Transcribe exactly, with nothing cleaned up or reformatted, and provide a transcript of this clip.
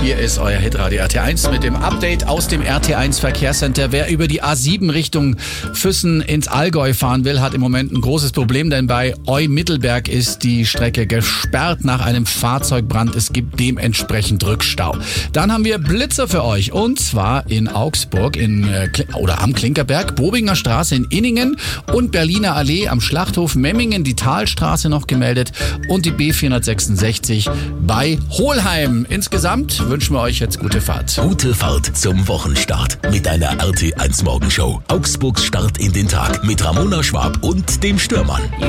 Hier ist euer Hitradio R T eins mit dem Update aus dem R T eins Verkehrscenter. Wer über die A sieben Richtung Füssen ins Allgäu fahren will, hat im Moment ein großes Problem, denn bei Eu-Mittelberg ist die Strecke gesperrt nach einem Fahrzeugbrand. Es gibt dementsprechend Rückstau. Dann haben wir Blitzer für euch und zwar in Augsburg in äh, oder am Klinkerberg, Bobinger Straße in Inningen und Berliner Allee am Schlachthof Memmingen, die Talstraße noch gemeldet und die B vierhundertsechsundsechzig bei Hohlheim. Insgesamt wünschen wir euch jetzt gute Fahrt. Gute Fahrt zum Wochenstart mit einer R T eins Morgenshow. Augsburgs Start in den Tag mit Ramona Schwab und dem Stürmann.